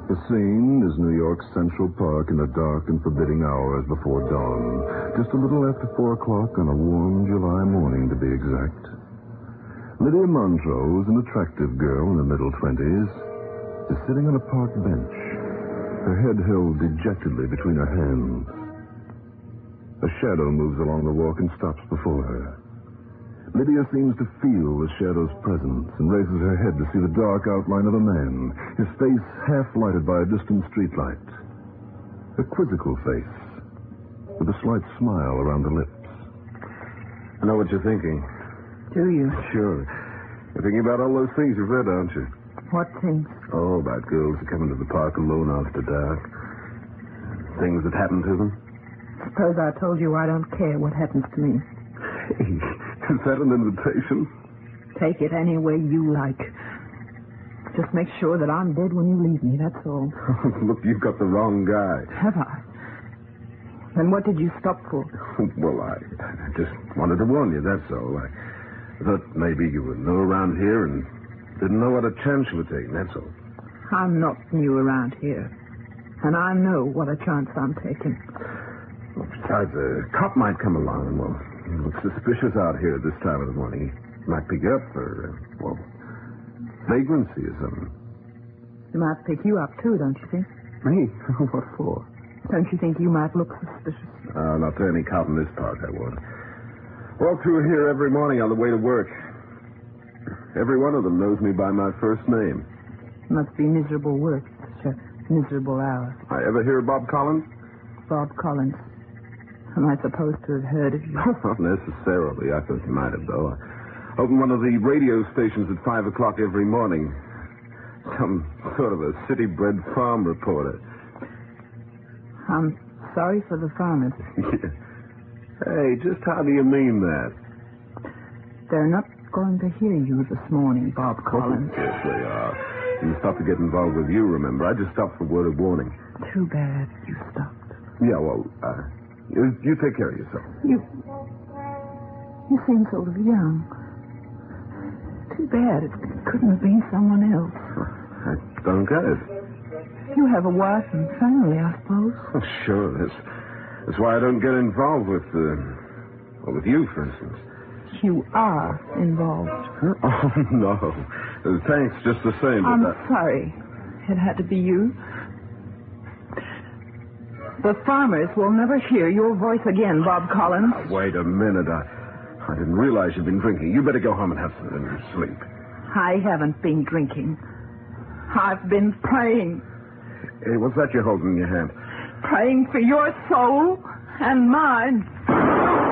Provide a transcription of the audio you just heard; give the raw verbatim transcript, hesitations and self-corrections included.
The scene is New York's Central Park in the dark and forbidding hours before dawn. Just a little after four o'clock on a warm July morning, to be exact. Lydia Montrose, an attractive girl in the middle twenties, is sitting on a park bench, her head held dejectedly between her hands. A shadow moves along the walk and stops before her. Lydia seems to feel the shadow's presence and raises her head to see the dark outline of a man, his face half lighted by a distant streetlight. A quizzical face, with a slight smile around the lips. I know what you're thinking. Do you? Sure. You're thinking about all those things you've read, aren't you? What things? Oh, about girls who come into the park alone after dark. Things that happen to them. Suppose I told you I don't care what happens to me. Hey, is that an invitation? Take it any way you like. Just make sure that I'm dead when you leave me, that's all. Look, you've got the wrong guy. Have I? Then what did you stop for? Well, I, I just wanted to warn you, that's all. I thought maybe you were new around here and didn't know what a chance you were taking, that's all. I'm not new around here. And I know what a chance I'm taking. Well, besides, a cop might come along and, well, you look suspicious out here at this time of the morning. He might pick you up for, uh, well, vagrancy or something. He might pick you up, too, don't you think? Me? What for? Don't you think you might look suspicious? Uh, not to any cop in this park, I won't. Walk through here every morning on the way to work. Every one of them knows me by my first name. Must be miserable work. Such a miserable hour. I ever hear of Bob Collins? Bob Collins. Am I supposed to have heard of you? Not necessarily. I thought you might have, though. I opened one of the radio stations at five o'clock every morning. Some sort of a city-bred farm reporter. I'm sorry for the farmers. Yeah. Hey, just how do you mean that? They're not going to hear you this morning, Bob Collins. Oh, yes, they are. Didn't stop to get involved with you, remember? I just stopped for word of warning. Too bad you stopped. Yeah, well, uh, you, you take care of yourself. You... You seem sort of young. Too bad. It couldn't have been someone else. I don't get it. You have a wife and family, I suppose. Oh, sure. That's, that's why I don't get involved with, uh, well, with you, for instance. You are involved. Huh? Oh, no. Uh, thanks just the same. I'm but I... sorry. It had to be you. The farmers will never hear your voice again, Bob Collins. Now, wait a minute. I, I didn't realize you'd been drinking. You better go home and have some sleep. I haven't been drinking. I've been praying. Hey, what's that you're holding in your hand? Praying for your soul and mine.